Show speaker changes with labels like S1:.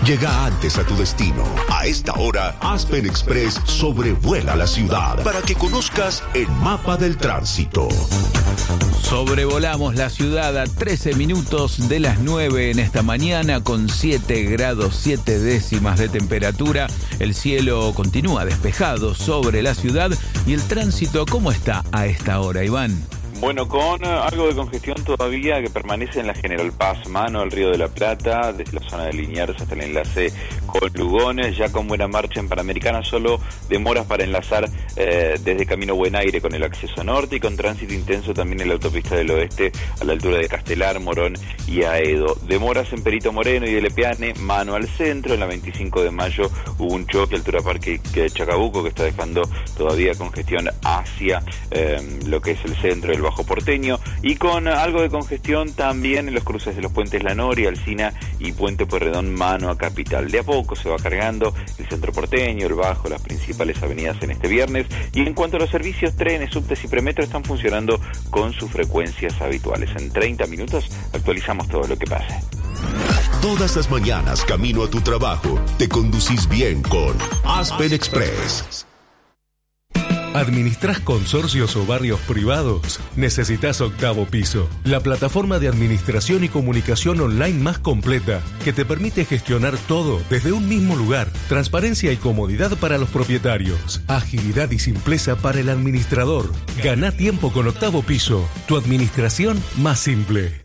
S1: Llega antes a tu destino. A esta hora, Aspen Express sobrevuela la ciudad para que conozcas el mapa del tránsito.
S2: Sobrevolamos la ciudad a 13 minutos de las 9 en esta mañana con 7 grados 7 décimas de temperatura. El cielo continúa despejado sobre la ciudad y el tránsito, ¿cómo está a esta hora, Iván?
S3: Bueno, con algo de congestión todavía que permanece en la General Paz, mano al Río de la Plata, desde la zona de Liniers hasta el enlace con Lugones, ya con buena marcha en Panamericana, solo demoras para enlazar desde Camino Buen Aire con el acceso norte y con tránsito intenso también en la autopista del oeste a la altura de Castelar, Morón y Aedo. Demoras en Perito Moreno y de Lepeane, mano al centro, en la 25 de mayo hubo un choque, altura Parque de Chacabuco, que está dejando todavía congestión hacia lo que es el centro del Bajo Porteño, y con algo de congestión también en los cruces de los puentes La Noria, Alsina y Puente Pueyrredón, mano a Capital. De a poco se va cargando el centro porteño, el Bajo, las principales avenidas en este viernes, y en cuanto a los servicios, trenes, subtes y premetro están funcionando con sus frecuencias habituales. En 30 minutos actualizamos todo lo que pase.
S1: Todas las mañanas, camino a tu trabajo, te conducís bien con Aspen Express.
S4: ¿Administrás consorcios o barrios privados? Necesitas Octavo Piso, la plataforma de administración y comunicación online más completa que te permite gestionar todo desde un mismo lugar. Transparencia y comodidad para los propietarios. Agilidad y simpleza para el administrador. Gana tiempo con Octavo Piso, tu administración más simple.